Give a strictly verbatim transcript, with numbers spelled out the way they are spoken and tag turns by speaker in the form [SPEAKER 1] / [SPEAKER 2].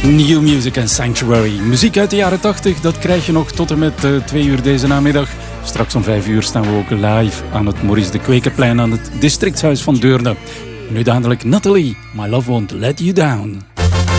[SPEAKER 1] New Music en Sanctuary. Muziek uit de jaren tachtig, dat krijg je nog tot en met uh, twee uur deze namiddag. Straks om vijf uur staan we ook live aan het Maurice de Kwekerplein aan het districtshuis van Deurne. En nu dadelijk Nathalie, My Love Won't Let You Down.